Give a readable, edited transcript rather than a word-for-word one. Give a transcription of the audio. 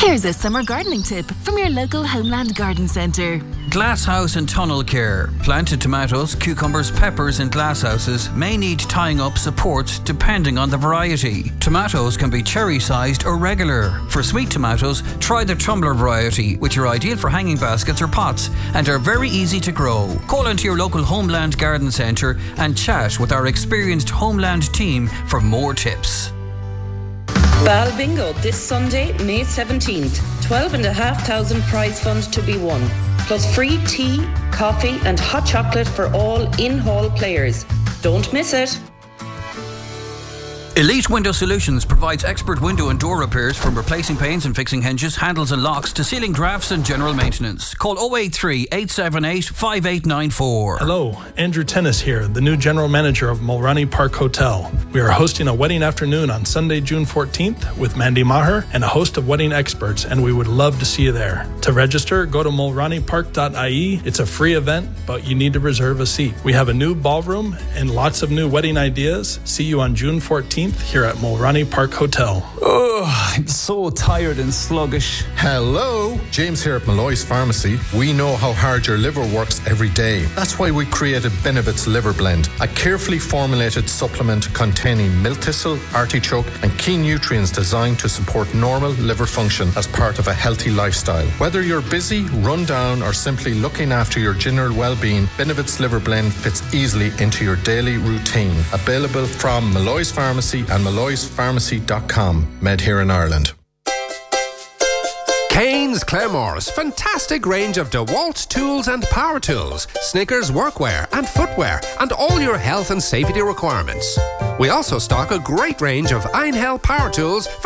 Here's a summer gardening tip from your local Homeland Garden Centre. Glasshouse and tunnel care. Planted tomatoes, cucumbers, peppers in glasshouses may need tying up supports depending on the variety. Tomatoes can be cherry-sized or regular. For sweet tomatoes, try the tumbler variety, which are ideal for hanging baskets or pots and are very easy to grow. Call into your local Homeland Garden Centre and chat with our experienced Homeland team for more tips. Bal Bingo this Sunday, May 17th. 12,500 prize fund to be won. Plus free tea, coffee and hot chocolate for all in-hall players. Don't miss it. Elite Window Solutions provides expert window and door repairs, from replacing panes and fixing hinges, handles and locks to sealing drafts and general maintenance. Call 083 878 5894. Hello, Andrew Tennis here, the new general manager of Mulroney Park Hotel. We are hosting a wedding afternoon on Sunday, June 14th with Mandy Maher and a host of wedding experts, and we would love to see you there. To register, go to mulroneypark.ie. It's a free event, but you need to reserve a seat. We have a new ballroom and lots of new wedding ideas. See you on June 14th here at Mulroney Park Hotel. Oh, I'm so tired and sluggish. Hello, James here at Malloy's Pharmacy. We know how hard your liver works every day. That's why we created Benevit's Liver Blend, a carefully formulated supplement containing milk thistle, artichoke and key nutrients designed to support normal liver function as part of a healthy lifestyle. Whether you're busy, run down or simply looking after your general well-being, Benevit's Liver Blend fits easily into your daily routine. Available from Malloy's Pharmacy and malloyspharmacy.com. Made here in Ireland. Kane's Claremor's fantastic range of DeWalt tools and power tools, Snickers workwear and footwear, and all your health and safety requirements. We also stock a great range of Einhell power tools